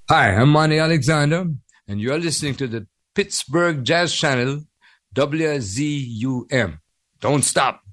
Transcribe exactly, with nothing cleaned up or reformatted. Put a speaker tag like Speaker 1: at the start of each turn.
Speaker 1: Hi, I'm Monty Alexander, and you're listening to the Pittsburgh Jazz Channel, W Z U M. Don't stop.